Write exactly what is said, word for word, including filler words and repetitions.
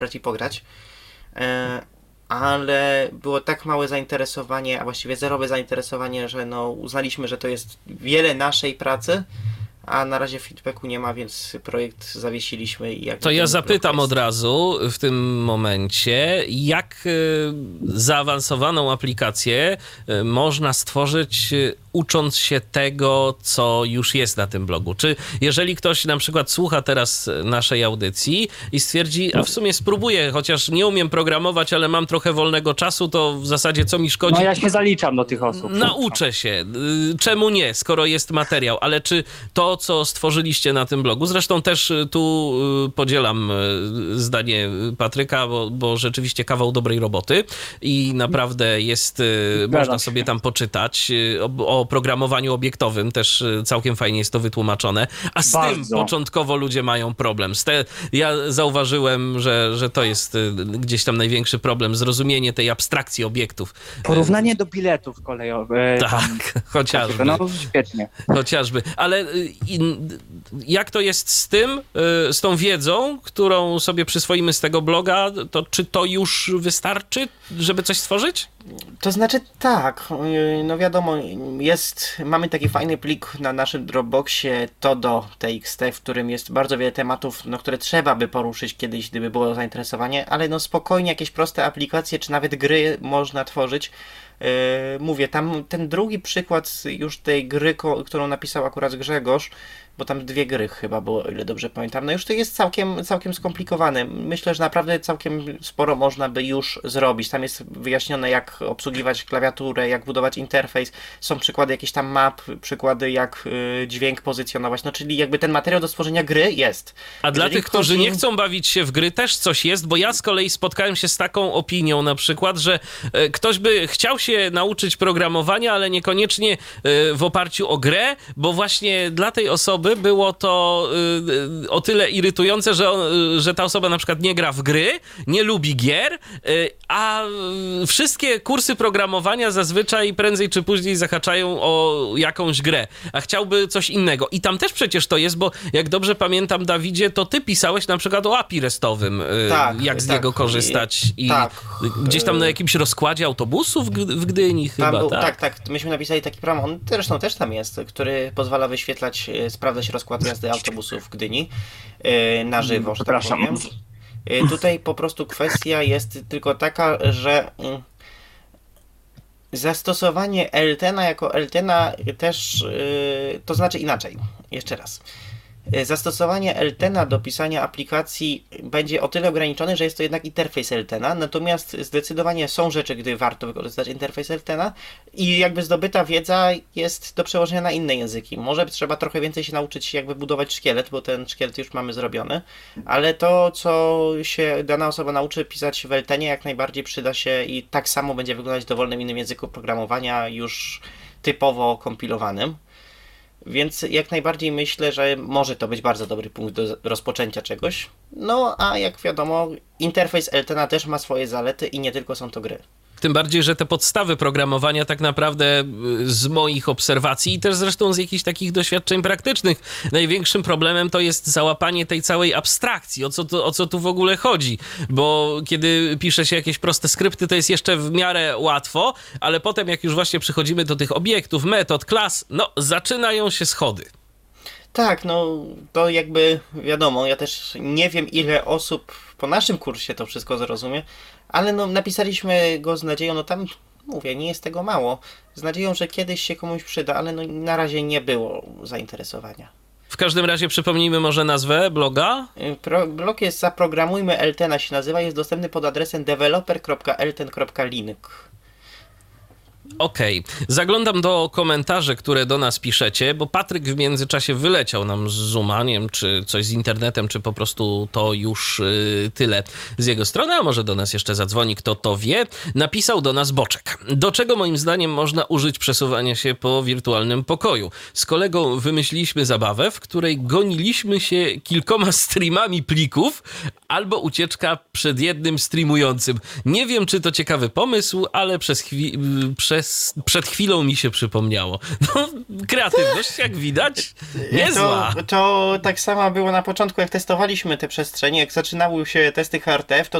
i pograć. E, ale było tak małe zainteresowanie, a właściwie zerowe zainteresowanie, że no uznaliśmy, że to jest wiele naszej pracy, a na razie feedbacku nie ma, więc projekt zawiesiliśmy. I to ja zapytam od razu w tym momencie, jak y, zaawansowaną aplikację y, można stworzyć, y, ucząc się tego, co już jest na tym blogu. Czy jeżeli ktoś na przykład słucha teraz naszej audycji i stwierdzi, a w sumie spróbuję, chociaż nie umiem programować, ale mam trochę wolnego czasu, to w zasadzie co mi szkodzi? No ja się zaliczam do tych osób. Nauczę się. Czemu nie, skoro jest materiał? Ale czy to, co stworzyliście na tym blogu, zresztą też tu podzielam zdanie Patryka, bo, bo rzeczywiście kawał dobrej roboty i naprawdę jest, można sobie tam poczytać o, o programowaniu obiektowym, też całkiem fajnie jest to wytłumaczone, a z Bardzo. tym początkowo ludzie mają problem. Z te, ja zauważyłem, że, że to jest gdzieś tam największy problem, zrozumienie tej abstrakcji obiektów. Porównanie do biletów kolejowych. Tak, chociażby. No świetnie. Chociażby, ale jak to jest z tym, z tą wiedzą, którą sobie przyswoimy z tego bloga, to czy to już wystarczy, żeby coś stworzyć? To znaczy tak, no wiadomo, jest, mamy taki fajny plik na naszym Dropboxie todo.txt, w którym jest bardzo wiele tematów, no, które trzeba by poruszyć kiedyś, gdyby było zainteresowanie, ale no spokojnie jakieś proste aplikacje, czy nawet gry można tworzyć. Yy, mówię, tam ten drugi przykład już tej gry, ko- którą napisał akurat Grzegorz, bo tam dwie gry chyba było, o ile dobrze pamiętam, no już to jest całkiem, całkiem skomplikowane. Myślę, że naprawdę całkiem sporo można by już zrobić. Tam jest wyjaśnione, jak obsługiwać klawiaturę, jak budować interfejs. Są przykłady jakichś tam map, przykłady jak y, dźwięk pozycjonować. No czyli jakby ten materiał do stworzenia gry jest. A Jeżeli dla tych, ktoś... którzy nie chcą bawić się w gry, też coś jest, bo ja z kolei spotkałem się z taką opinią na przykład, że y, ktoś by chciał się nauczyć programowania, ale niekoniecznie y, w oparciu o grę, bo właśnie dla tej osoby było to y, o tyle irytujące, że, y, że ta osoba na przykład nie gra w gry, nie lubi gier, y, a y, wszystkie kursy programowania zazwyczaj prędzej czy później zahaczają o jakąś grę, a chciałby coś innego. I tam też przecież to jest, bo jak dobrze pamiętam, Dawidzie, to ty pisałeś na przykład o A P I restowym, y, tak, jak z tak, niego korzystać i tak, gdzieś tam na jakimś rozkładzie autobusów w Gdyni chyba, był, tak? Tak, tak. Myśmy napisali taki program, on zresztą też tam jest, który pozwala wyświetlać, sprawdzać rozkład jazdy autobusów w Gdyni yy, na żywo, że tak powiem. Yy, tutaj po prostu kwestia jest tylko taka, że yy, zastosowanie Eltena jako Eltena też, yy, to znaczy inaczej, jeszcze raz. Zastosowanie Eltena do pisania aplikacji będzie o tyle ograniczone, że jest to jednak interfejs Eltena, natomiast zdecydowanie są rzeczy, gdy warto wykorzystać interfejs Eltena i jakby zdobyta wiedza jest do przełożenia na inne języki. Może trzeba trochę więcej się nauczyć jakby budować szkielet, bo ten szkielet już mamy zrobiony, ale to, co się dana osoba nauczy pisać w Eltenie, jak najbardziej przyda się i tak samo będzie wyglądać w dowolnym innym języku programowania już typowo kompilowanym. Więc jak najbardziej myślę, że może to być bardzo dobry punkt do rozpoczęcia czegoś. No a jak wiadomo, interfejs Eltena też ma swoje zalety i nie tylko są to gry. Tym bardziej, że te podstawy programowania tak naprawdę z moich obserwacji i też zresztą z jakichś takich doświadczeń praktycznych, największym problemem to jest załapanie tej całej abstrakcji, o co, to, o co tu w ogóle chodzi. Bo kiedy pisze się jakieś proste skrypty, to jest jeszcze w miarę łatwo, ale potem jak już właśnie przychodzimy do tych obiektów, metod, klas, no zaczynają się schody. Tak, no to jakby wiadomo, ja też nie wiem, ile osób po naszym kursie to wszystko zrozumie, ale no napisaliśmy go z nadzieją, no tam mówię, nie jest tego mało, z nadzieją, że kiedyś się komuś przyda, ale no na razie nie było zainteresowania. W każdym razie przypomnijmy może nazwę bloga. Pro, blog jest Zaprogramujmy Eltena się nazywa, jest dostępny pod adresem developer kropka elten kropka link. Okej, okay. Zaglądam do komentarzy, które do nas piszecie, bo Patryk w międzyczasie wyleciał nam z Zooma, nie wiem, czy coś z internetem, czy po prostu to już yy, tyle z jego strony, a może do nas jeszcze zadzwoni, kto to wie. Napisał do nas Boczek. Do czego moim zdaniem można użyć przesuwania się po wirtualnym pokoju? Z kolegą wymyśliliśmy zabawę, w której goniliśmy się kilkoma streamami plików, albo ucieczka przed jednym streamującym. Nie wiem, czy to ciekawy pomysł, ale przez chwilę... Prze z, przed chwilą mi się przypomniało. No, kreatywność, jak widać, niezła. To, to tak samo było na początku, jak testowaliśmy te przestrzenie, jak zaczynały się testy H R T F, to